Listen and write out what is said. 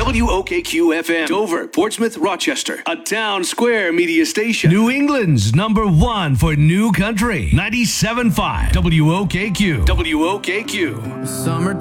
WOKQ FM, Dover, Portsmouth, Rochester, a town square media station. New England's #1 for new country. 97.5 WOKQ. WOKQ. Summer